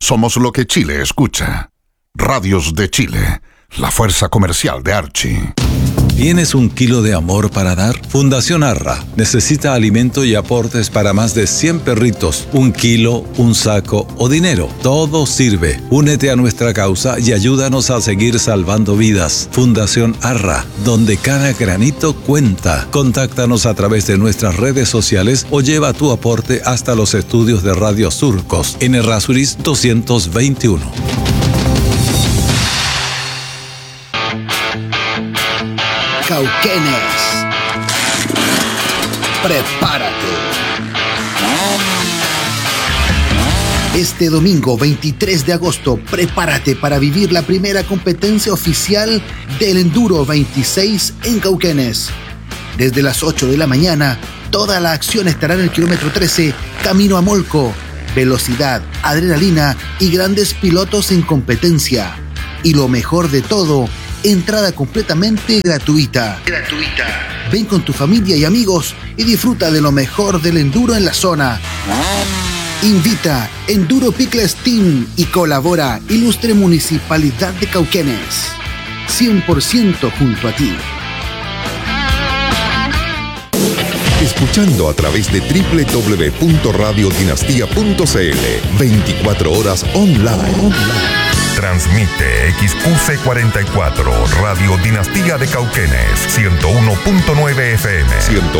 Somos lo que Chile escucha. Radios de Chile, la fuerza comercial de Archie. ¿Tienes 1 kilo de amor para dar? Fundación Arra necesita alimento y aportes para más de 100 perritos. 1 kilo, un saco o dinero. Todo sirve. Únete a nuestra causa y ayúdanos a seguir salvando vidas. Fundación Arra, donde cada granito cuenta. Contáctanos a través de nuestras redes sociales o lleva tu aporte hasta los estudios de Radio Surcos en Errázuriz 221. Cauquenes, prepárate. Este domingo 23 de agosto, prepárate para vivir la primera competencia oficial del Enduro 26 en Cauquenes. Desde las 8 de la mañana, toda la acción estará en el kilómetro 13, camino a Molco. Velocidad, adrenalina y grandes pilotos en competencia. Y lo mejor de todo, entrada completamente gratuita. Ven con tu familia y amigos y disfruta de lo mejor del enduro en la zona. Invita Enduro Picles Team y colabora Ilustre Municipalidad de Cauquenes. 100% junto a ti. Escuchando a través de www.radiodinastia.cl 24 horas online. Transmite XQC44, Radio Dinastía de Cauquenes, 101.9 FM.